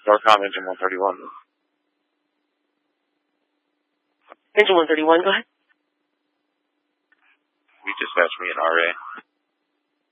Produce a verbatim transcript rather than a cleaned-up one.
Norcom engine one thirty-one. Engine one thirty-one, go ahead. We dispatch me an R A.